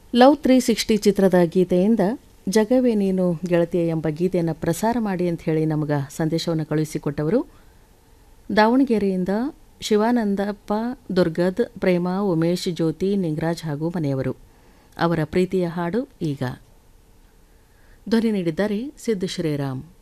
Love 360 ಚಿತ್ರದ ಗೀತೆಯಿಂದ ಜಗವೇ ನೀನು ಗೆಳತಿಯ ಎಂಬ ಗೀತೆಯನ್ನು ಪ್ರಸಾರ ಮಾಡಿ ಅಂತ ಹೇಳಿ ನಮಗೆ ಸಂದೇಶವನ್ನು ಕಳುಹಿಸಿಕೊಟ್ಟವರು ದಾವಣಗೆರೆಯಿಂದ ಶಿವಾನಂದಪ್ಪ ದುರ್ಗದ್ ಪ್ರೇಮ ಉಮೇಶ್ ಜ್ಯೋತಿ ನಿಂಗರಾಜ್ ಹಾಗೂ ಮನೆಯವರು. ಅವರ ಪ್ರೀತಿಯ ಹಾಡು ಈಗ ಧ್ವನಿ ನೀಡಿದ್ದಾರೆ ಸಿದ್ದು ಶ್ರೀರಾಮ್.